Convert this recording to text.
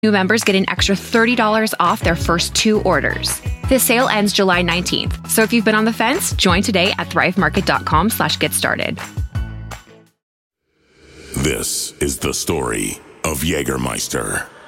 New members get an extra $30 off their first 2 orders. This sale ends July 19th. So if you've been on the fence, join today at thrivemarket.com/get started. This is the story of Jägermeister.